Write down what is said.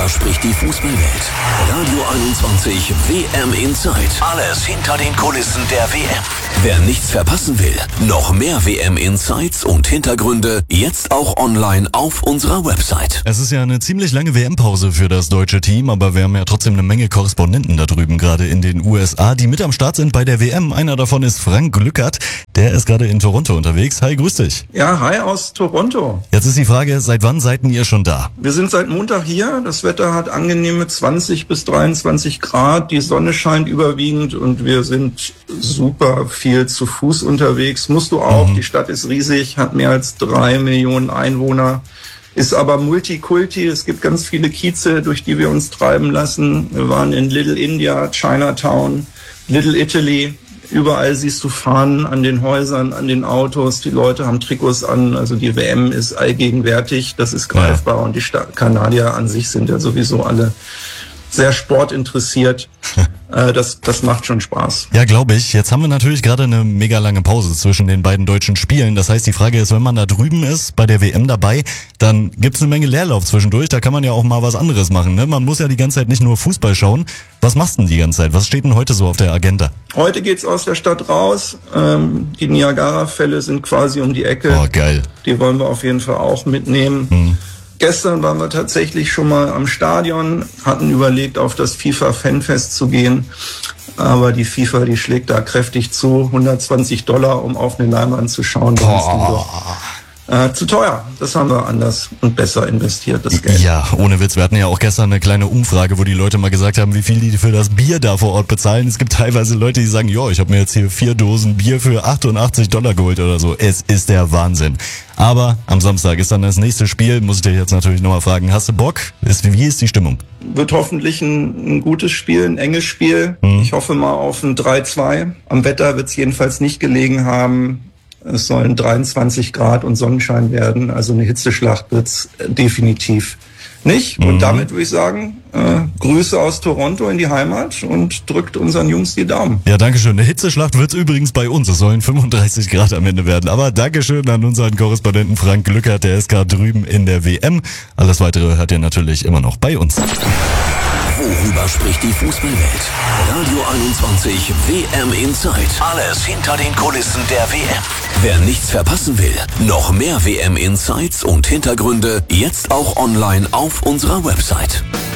spricht die Fußballwelt. Radio 21 WM Inside. Alles hinter den Kulissen der WM. Wer nichts verpassen will, noch mehr WM Insights und Hintergründe jetzt auch online auf unserer Website. Es ist ja eine ziemlich lange WM-Pause für das deutsche Team, aber wir haben ja trotzdem eine Menge Korrespondenten da drüben, gerade in den USA, die mit am Start sind bei der WM. Einer davon ist Frank Lückert, der ist gerade in Toronto unterwegs. Hi, grüß dich. Ja, hi aus Toronto. Jetzt ist die Frage, seit wann seid ihr schon da? Wir sind seit Montag hier. Das Wetter hat angenehme 20 bis 23 Grad. Die Sonne scheint überwiegend und wir sind super viel zu Fuß unterwegs. Musst du auch. Die Stadt ist riesig, hat mehr als 3 Millionen Einwohner, ist aber Multikulti. Es gibt ganz viele Kieze, durch die wir uns treiben lassen. Wir waren in Little India, Chinatown, Little Italy. Überall siehst du Fahnen an den Häusern, an den Autos. Die Leute haben Trikots an. Also die WM ist allgegenwärtig. Das ist greifbar. Ja. Und die Kanadier an sich sind ja sowieso alle sehr sportinteressiert. Das macht schon Spaß. Ja, glaube ich. Jetzt haben wir natürlich gerade eine mega lange Pause zwischen den beiden deutschen Spielen. Das heißt, die Frage ist, wenn man da drüben ist, bei der WM dabei, dann gibt's eine Menge Leerlauf zwischendurch. Da kann man ja auch mal was anderes machen, ne? Man muss ja die ganze Zeit nicht nur Fußball schauen. Was machst du denn die ganze Zeit? Was steht denn heute so auf der Agenda? Heute geht's aus der Stadt raus. Die Niagara-Fälle sind quasi um die Ecke. Oh, geil. Die wollen wir auf jeden Fall auch mitnehmen. Gestern waren wir tatsächlich schon mal am Stadion, hatten überlegt, auf das FIFA-Fanfest zu gehen. Aber die FIFA, die schlägt da kräftig zu. $120, um auf eine Leinwand zu schauen. Zu teuer. Das haben wir anders und besser investiert, das Geld. Ja, ohne Witz. Wir hatten ja auch gestern eine kleine Umfrage, wo die Leute mal gesagt haben, wie viel die für das Bier da vor Ort bezahlen. Es gibt teilweise Leute, die sagen, ich habe mir jetzt hier 4 Dosen Bier für $88 geholt oder so. Es ist der Wahnsinn. Aber am Samstag ist dann das nächste Spiel. Muss ich dich jetzt natürlich nochmal fragen, hast du Bock? Wie ist die Stimmung? Wird hoffentlich ein gutes Spiel, ein enges Spiel. Ich hoffe mal auf ein 3-2. Am Wetter wird es jedenfalls nicht gelegen haben. Es sollen 23 Grad und Sonnenschein werden. Also eine Hitzeschlacht wird's definitiv nicht. Und damit würde ich sagen, Grüße aus Toronto in die Heimat und drückt unseren Jungs die Daumen. Ja, dankeschön. Eine Hitzeschlacht wird's übrigens bei uns. Es sollen 35 Grad am Ende werden. Aber dankeschön an unseren Korrespondenten Frank Lückert. Der ist gerade drüben in der WM. Alles Weitere hört ihr natürlich immer noch bei uns. Worüber spricht die Fußballwelt? Radio 21 WM Inside. Alles hinter den Kulissen der WM. Wer nichts verpassen will, noch mehr WM Insights und Hintergründe jetzt auch online auf unserer Website.